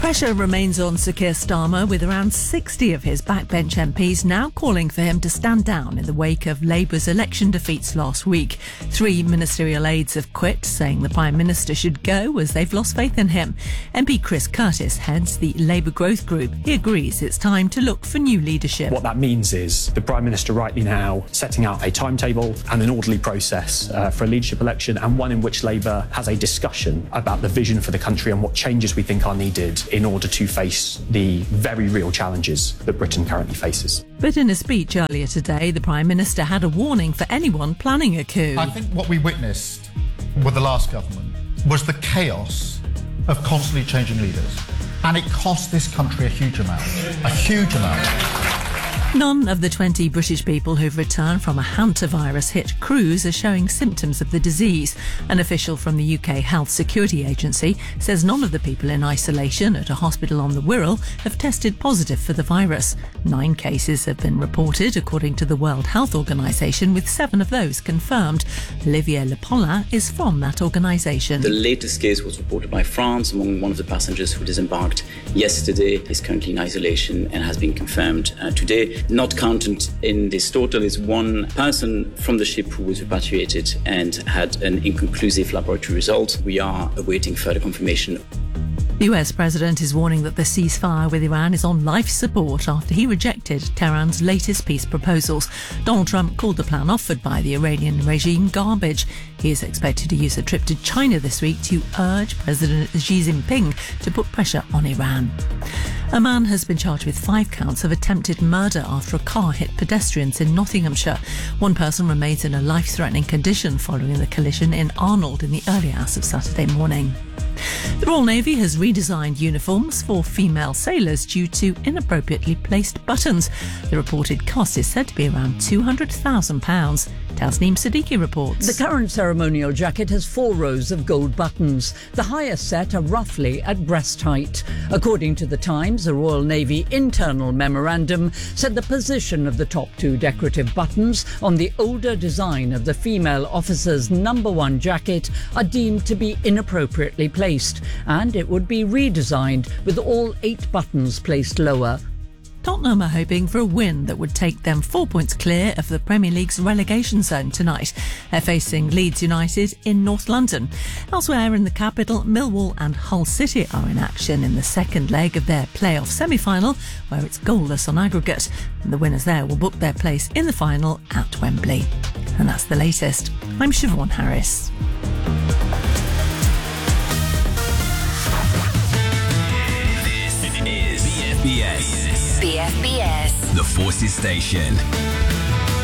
Pressure remains on Sir Keir Starmer, with around 60 of his backbench MPs now calling for him to stand down in the wake of Labour's election defeats last week. 3 ministerial aides have quit, saying the Prime Minister should go as they've lost faith in him. MP Chris Curtis heads the Labour Growth Group. He agrees it's time to look for new leadership. What that means is the Prime Minister rightly now setting out a timetable and an orderly process for a leadership election, and one in which Labour has a discussion about the vision for the country and what changes we think are needed in order to face the very real challenges that Britain currently faces. But in a speech earlier today, the Prime Minister had a warning for anyone planning a coup. I think what we witnessed with the last government was the chaos of constantly changing leaders. And it cost this country a huge amount. A huge amount. None of the 20 British people who've returned from a hantavirus-hit cruise are showing symptoms of the disease. An official from the UK Health Security Agency says none of the people in isolation at a hospital on the Wirral have tested positive for the virus. 9 cases have been reported, according to the World Health Organization, with 7 of those confirmed. Olivier Lepaulin is from that organisation. The latest case was reported by France among one of the passengers who disembarked yesterday. Is currently in isolation and has been confirmed today. Not counted in this total is 1 person from the ship who was repatriated and had an inconclusive laboratory result. We are awaiting further confirmation. The US president is warning that the ceasefire with Iran is on life support after he rejected Tehran's latest peace proposals. Donald Trump called the plan offered by the Iranian regime garbage. He is expected to use a trip to China this week to urge President Xi Jinping to put pressure on Iran. A man has been charged with 5 counts of attempted murder after a car hit pedestrians in Nottinghamshire. 1 person remains in a life-threatening condition following the collision in Arnold in the early hours of Saturday morning. The Royal Navy has redesigned uniforms for female sailors due to inappropriately placed buttons. The reported cost is said to be around £200,000. Tasneem Siddiqui reports. The current ceremonial jacket has 4 rows of gold buttons. The highest set are roughly at breast height. According to The Times, the Royal Navy internal memorandum said the position of the top 2 decorative buttons on the older design of the female officer's number 1 jacket are deemed to be inappropriately placed, and it would be redesigned with all 8 buttons placed lower. Tottenham are hoping for a win that would take them 4 points clear of the Premier League's relegation zone tonight. They're facing Leeds United in North London. Elsewhere in the capital, Millwall and Hull City are in action in the second leg of their playoff semi-final, where it's goalless on aggregate. And the winners there will book their place in the final at Wembley. And that's the latest. I'm Siobhan Harris. This is BFBS. BFBS. The Forces Station.